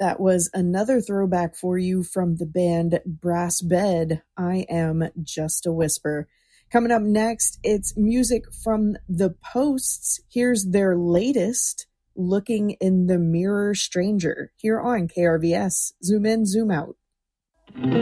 That was another throwback for you from the band Brass Bed. I Am Just a Whisper. Coming up next, it's music from The Posts. Here's their latest, Looking in the Mirror Stranger, here on KRVS. Zoom in, zoom out.